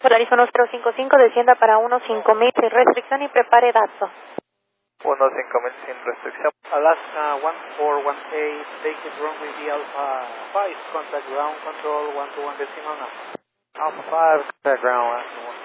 Polaris 1055, descienda para 15000 sin restricción y prepare datos. 15000 sin restricción. Alaska 1418, take it runway B Alpha 5, contact ground control 121 decimal now. Alpha 5, contact ground 121.